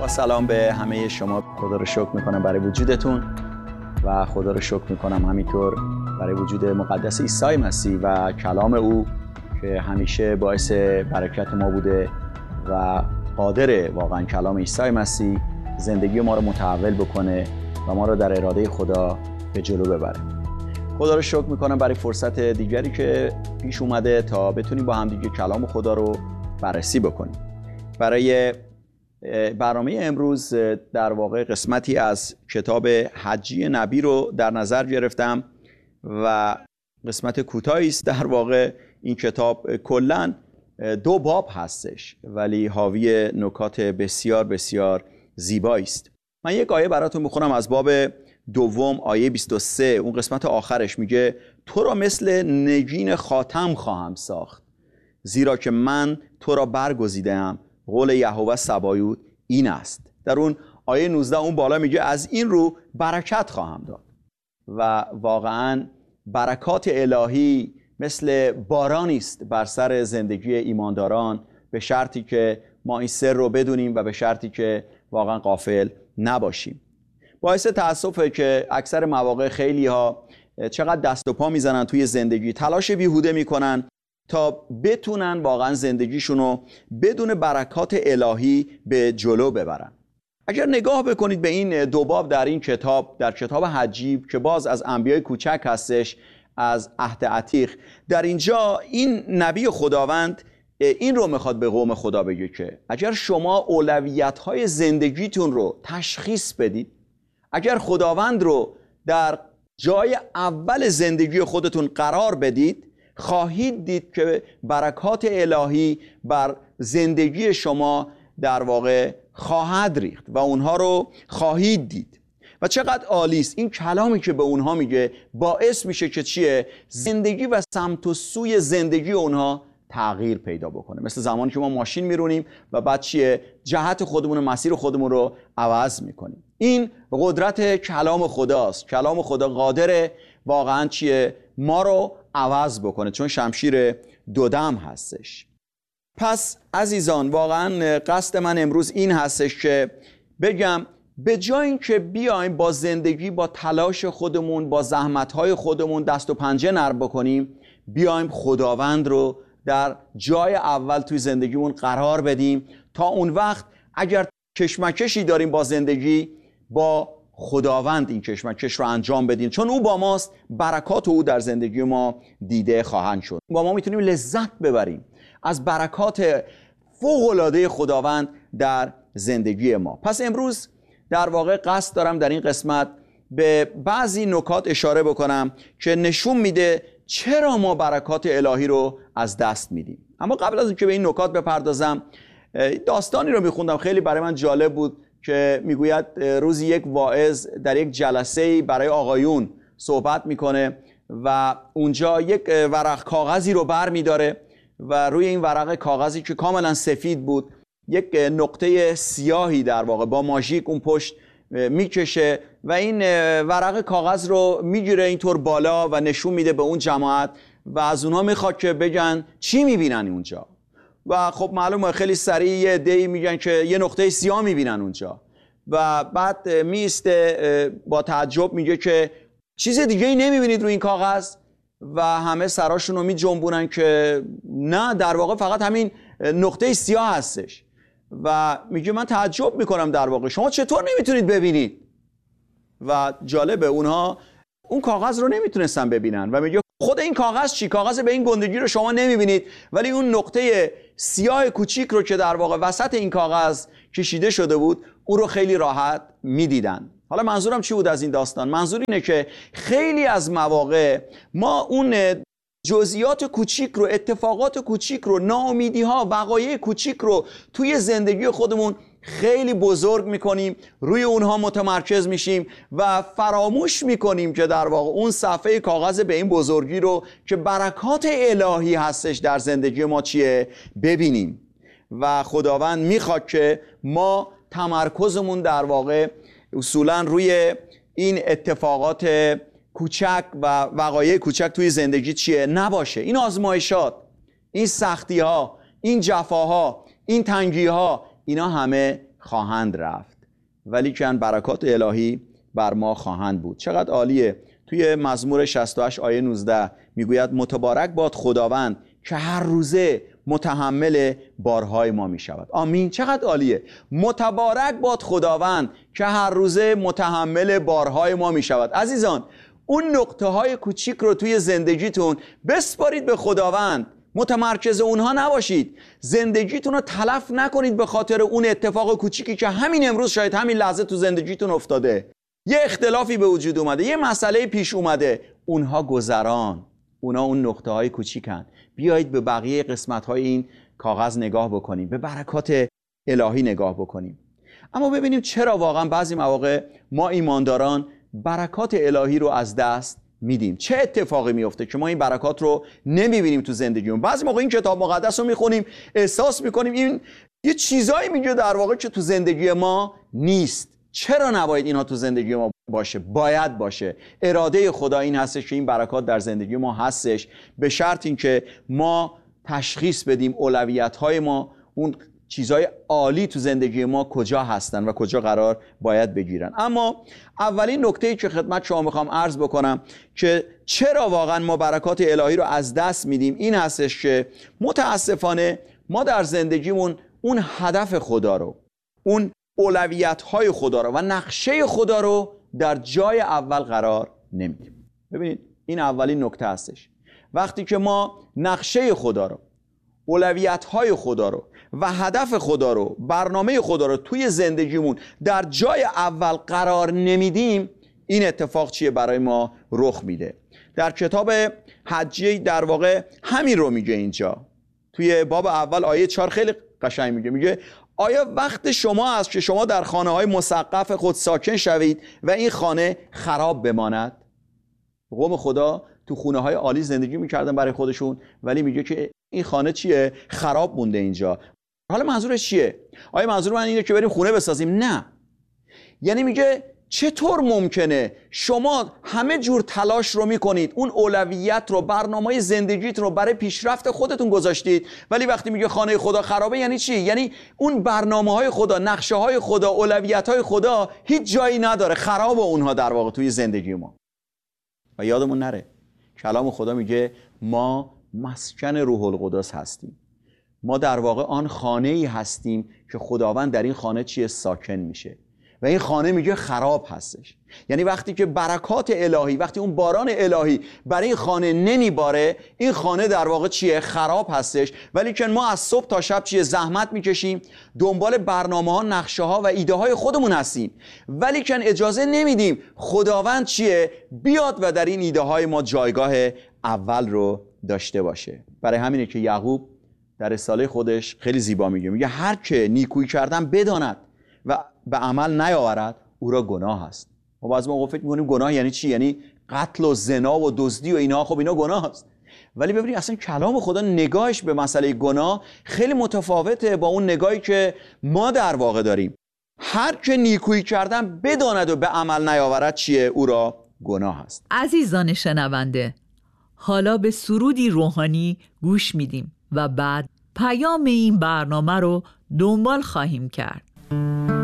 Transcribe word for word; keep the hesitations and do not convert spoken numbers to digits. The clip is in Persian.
با سلام به همه شما. خدا رو شکر میکنم برای وجودتون و خدا رو شکر میکنم همینطور برای وجود مقدس عیسی مسیح و کلام او که همیشه باعث برکت ما بوده و قادره واقعا کلام عیسی مسیح زندگی ما رو متحول بکنه و ما رو در اراده خدا به جلو ببره. خدا رو شکر میکنم برای فرصت دیگری که پیش اومده تا بتونیم با هم دیگه کلام خدا رو بررسی بکنیم. برای برنامه امروز در واقع قسمتی از کتاب حجی نبی رو در نظر گرفتم و قسمت کوتاهی است. در واقع این کتاب کلاً دو باب هستش ولی حاوی نکات بسیار بسیار زیبایی است. من یک آیه براتون میخونم از باب دوم آیه بیست و سه. اون قسمت آخرش میگه تو را مثل نگین خاتم خواهم ساخت، زیرا که من تو را برگزیدم. قول یهوه سبایوت این است. در اون آیه نوزده اون بالا میگه از این رو برکت خواهم داد و واقعا برکات الهی مثل بارانی است بر سر زندگی ایمانداران، به شرطی که ما این سر رو بدونیم و به شرطی که واقعا غافل نباشیم. باعث تأسفه که اکثر مواقع خیلی ها چقدر دست و پا میزنن توی زندگی، تلاش بیهوده میکنن تا بتونن واقعا زندگیشون رو بدون برکات الهی به جلو ببرن. اگر نگاه بکنید به این دو باب در این کتاب، در کتاب حجی که باز از انبیای کوچک هستش، از عهد عتیق، در اینجا این نبی خداوند این رو میخواد به قوم خدا بگه که اگر شما اولویت‌های زندگیتون رو تشخیص بدید، اگر خداوند رو در جای اول زندگی خودتون قرار بدید، خواهید دید که برکات الهی بر زندگی شما در واقع خواهد ریخت و اونها رو خواهید دید. و چقدر عالی است این کلامی که به اونها میگه، باعث میشه که چیه؟ زندگی و سمت و سوی زندگی اونها تغییر پیدا بکنه. مثل زمانی که ما ماشین میرونیم و بعد چیه؟ جهت خودمون و مسیر خودمون رو عوض میکنیم. این قدرت کلام خداست. کلام خدا قادره واقعا چیه؟ ما رو عوض بکنه، چون شمشیر دودم هستش. پس عزیزان واقعا قصد من امروز این هستش که بگم به جای این که بیایم با زندگی، با تلاش خودمون، با زحمت‌های خودمون دست و پنجه نرم بکنیم، بیایم خداوند رو در جای اول توی زندگیمون قرار بدیم تا اون وقت اگر کشمکشی داریم با زندگی، با خداوند این کشمکش رو انجام بدیم، چون او با ماست. برکات او در زندگی ما دیده خواهند شد. با ما میتونیم لذت ببریم از برکات فوق‌العاده خداوند در زندگی ما. پس امروز در واقع قصد دارم در این قسمت به بعضی نکات اشاره بکنم که نشون میده چرا ما برکات الهی رو از دست میدیم. اما قبل از اینکه به این نکات بپردازم، داستانی رو میخوندم، خیلی برای من جالب بود که میگوید روزی یک واعظ در یک جلسه برای آقایون صحبت میکنه و اونجا یک ورق کاغذی رو بر میداره و روی این ورق کاغذی که کاملا سفید بود یک نقطه سیاهی در واقع با ماژیک اون پشت میکشه و این ورق کاغذ رو میگیره اینطور بالا و نشون میده به اون جماعت و از اونها میخواد که بگن چی میبینن اونجا. و خب معلومه خیلی سریع یه عده‌ای میگن که یه نقطه سیاه میبینن اونجا و بعد میسته با تعجب میگه که چیز دیگه ای نمیبینید روی این کاغذ؟ و همه سراشون رو میجنبونن که نه، در واقع فقط همین نقطه سیاه هستش. و میگه من تعجب میکنم در واقع شما چطور نمیتونید ببینید؟ و جالبه اونها اون کاغذ رو نمیتونستن ببینن و میگه خود این کاغذ چی؟ کاغذ به این گندگی رو شما نمیبینید، ولی اون نقطه سیاه کوچیک رو که در واقع وسط این کاغذ کشیده شده بود اون رو خیلی راحت میدیدن. حالا منظورم چی بود از این داستان؟ منظور اینه که خیلی از مواقع ما اون جزئیات کوچیک رو، اتفاقات کوچیک رو، ناامیدی ها، وقایع کوچیک رو توی زندگی خودمون خیلی بزرگ میکنیم، روی اونها متمرکز میشیم و فراموش میکنیم که در واقع اون صفحه کاغذ به این بزرگی رو که برکات الهی هستش در زندگی ما چیه ببینیم. و خداوند میخواد که ما تمرکزمون در واقع اصولا روی این اتفاقات کوچک و وقایع کوچک توی زندگی چیه نباشه. این آزمایشات، این سختی ها، این جفاها، این تنگی ها، اینا همه خواهند رفت، ولی که برکات الهی بر ما خواهند بود. چقدر عالیه. توی مزمور شصت و هشت آیه نوزده میگوید متبارک باد خداوند که هر روزه متحمل بارهای ما می شود. آمین. چقدر عالیه. متبارک باد خداوند که هر روزه متحمل بارهای ما می شود. عزیزان، اون نقطه های کوچیک رو توی زندگیتون بسپارید به خداوند، متمرکز اونها نباشید. زندگیتون رو تلف نکنید به خاطر اون اتفاق کوچیکی که همین امروز شاید همین لحظه تو زندگیتون افتاده. یه اختلافی به وجود اومده، یه مسئله پیش اومده. اونها گذران، اونها اون نقطه های کوچیکن. بیایید به بقیه قسمت های این کاغذ نگاه بکنیم، به برکات الهی نگاه بکنیم. اما ببینیم چرا واقعا بعضی مواقع ما ایمانداران برکات الهی رو از دست میدیم. چه اتفاقی میفته که ما این برکات رو نمیبینیم تو زندگیمون؟ بعضی موقع این کتاب مقدس رو میخونیم، احساس میکنیم این یه چیزایی میگه در واقع که تو زندگی ما نیست. چرا نباید اینها تو زندگی ما باشه؟ باید باشه. اراده خدا این هستش که این برکات در زندگی ما هستش، به شرط اینکه ما تشخیص بدیم اولویت‌های ما، اون چیزهای عالی تو زندگی ما کجا هستن و کجا قرار باید بگیرن. اما اولین نکته‌ای که خدمت شما میخوام عرض بکنم که چرا واقعا ما برکات الهی رو از دست میدیم این هستش که متاسفانه ما در زندگیمون اون هدف خدا رو، اون اولویت‌های خدا رو و نقشه خدا رو در جای اول قرار نمیدیم. ببینید این اولین نکته هستش. وقتی که ما نقشه خدا رو، اولویت‌های خدا رو و هدف خدا رو، برنامه خدا رو توی زندگیمون در جای اول قرار نمیدیم، این اتفاق چیه برای ما رخ میده؟ در کتاب حجیه در واقع همین رو میگه. اینجا توی باب اول آیه چهار خیلی قشنگ میگه، میگه آیا وقت شما است که شما در خانه های مسقف خود ساکن شوید و این خانه خراب بماند؟ قوم خدا تو خونه های عالی زندگی میکردن برای خودشون، ولی میگه که این خانه چیه؟ خراب مونده اینجا. حالا منظورش چیه؟ آیا منظور من اینه که بریم خونه بسازیم؟ نه. یعنی میگه چطور ممکنه شما همه جور تلاش رو میکنید، اون اولویت رو، برنامه زندگیتون رو برای پیشرفت خودتون گذاشتید، ولی وقتی میگه خانه خدا خرابه یعنی چی؟ یعنی اون برنامه های خدا، نقشه های خدا، اولویت های خدا هیچ جایی نداره، خراب اونها در واقع توی زندگی ما. و یادمون نره کلام خدا میگه ما مسکن روح القدس هستیم. ما در واقع آن خانه ای هستیم که خداوند در این خانه چیه؟ ساکن میشه. و این خانه میگه خراب هستش. یعنی وقتی که برکات الهی، وقتی اون باران الهی برای این خانه نمیباره، این خانه در واقع چیه؟ خراب هستش. ولی که ما از صبح تا شب چیه؟ زحمت میکشیم، دنبال برنامه ها، نقشه ها و ایده های خودمون هستیم، ولی که اجازه نمیدیم خداوند چیه؟ بیاد و در این ایده های ما جایگاه اول رو داشته باشه. برای همینه که یعقوب در رساله خودش خیلی زیبا میگه، میگه هر که نیکویی کردن بداند و به عمل نیاورد او را گناه است. ما بعضی موقع فکر می‌کنیم گناه یعنی چی؟ یعنی قتل و زنا و دزدی و اینا. خب اینا گناه است، ولی ببینید اصلا کلام خدا نگاهش به مسئله گناه خیلی متفاوته با اون نگاهی که ما در واقع داریم. هر که نیکویی کردن بداند و به عمل نیاورد چیه؟ او را گناه است. عزیزان شنونده، حالا به سرودی روحانی گوش میدیم و بعد پیام این برنامه رو دنبال خواهیم کرد.